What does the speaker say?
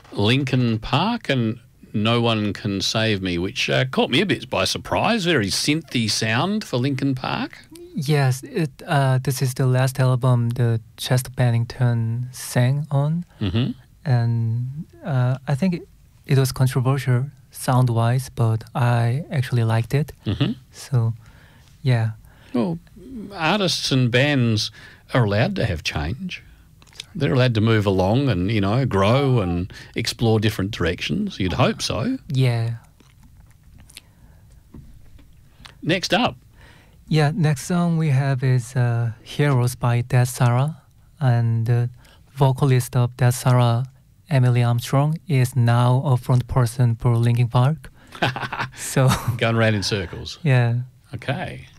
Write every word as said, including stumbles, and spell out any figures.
Linkin Park and No One Can Save Me, which uh, caught me a bit by surprise. Very synthy sound for Linkin Park. Yes, it. Uh, this is the last album the Chester Bennington sang on, Mm-hmm. and uh, I think it, it was controversial sound-wise, but I actually liked it. Mm-hmm. So, yeah. Well, artists and bands are allowed to have change. They're allowed to move along and, you know, grow and explore different directions. You'd hope so. Yeah. Next up. Yeah, next song we have is uh, Heroes by Dead Sarah. And the vocalist of Dead Sarah, Emily Armstrong, is now a front person for Linkin Park. So, Going around in circles. yeah. Okay.